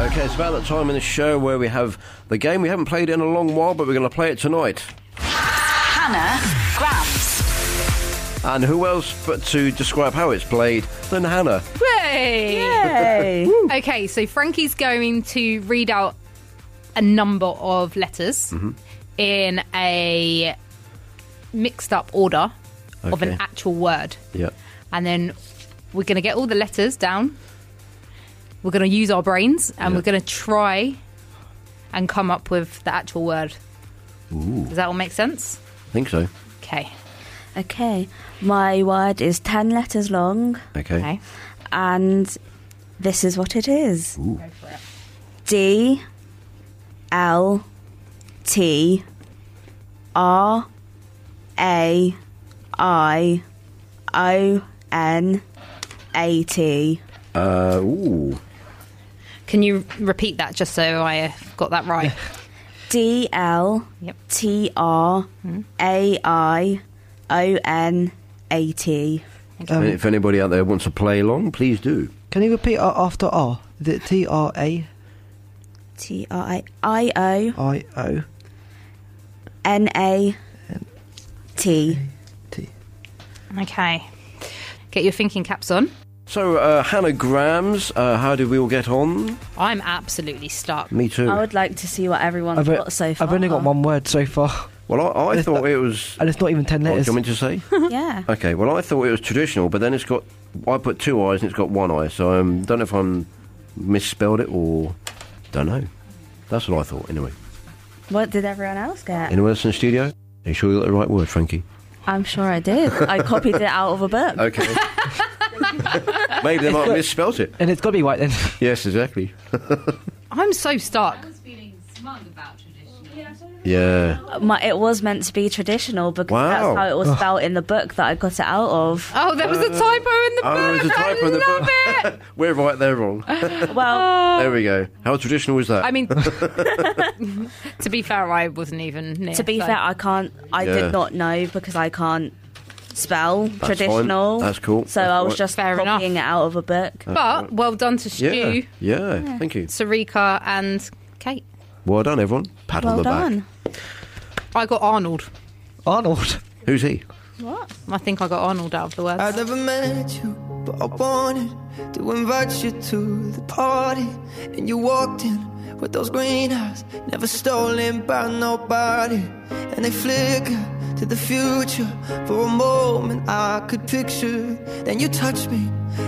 Okay, it's about that time in the show where we have the game. We haven't played it in a long while, but we're going to play it tonight. Hannah Grams. And who else but to describe how it's played than Hannah? Yay! Yay! Okay, so Frankie's going to read out a number of letters in a mixed up order of an actual word. Yeah. And then we're going to get all the letters down. We're going to use our brains and we're going to try and come up with the actual word. Ooh. Does that all make sense? I think so. Okay. Okay, my word is 10 letters long, Okay. and this is what it is. Ooh. Go for it. D L T R A I O N A T. Ooh. Can you repeat that just so I got that right? D L T R A I O N A T. If anybody out there wants to play along, please do. Can you repeat after R? Is it T-R-A? T-R-A-I-O I-O N-A-T. T. Okay. Get your thinking caps on. So, Hannah Grams, how did we all get on? I'm absolutely stuck. Me too. I would like to see what everyone's got so far. I've only got one word so far. Well, I thought it was... And it's not even 10 letters. Do you want me to say? Yeah. Okay, well, I thought it was traditional, but then it's got... I put 2 eyes and it's got 1 eye, so I don't know if I'm misspelled it or... Don't know. That's what I thought, anyway. What did everyone else get? Anyone else in the studio? Are you sure you got the right word, Frankie? I'm sure I did. I copied it out of a book. Okay. Maybe they might have misspelled it. And it's got to be right then. Yes, exactly. I'm so stuck. I was feeling smug about traditional. Yeah. It was meant to be traditional because Wow. that's how it was spelled in the book that I got it out of. Oh, there was a typo in the book. Oh, there's a typo in the I love book. it. We're right, they're wrong. Well, There we go. How traditional was that? I mean, to be fair, I wasn't even near. to be so- fair, I Yeah. did not know because I can't spell That's traditional. fine. That's cool. So That's I was right. just Fair enough. copying it out of a book. But well done to Stu, Yeah, thank you. Sarika, and Kate. Well done, everyone. Pat on Well the done. back. I got Arnold. Arnold. Who's he? What? I think I got Arnold out of the words. I've never met you, but I wanted to invite you to the party. And you walked in with those green eyes, never stolen by nobody. And they flicker to the future. For a moment I could picture. Then you touched me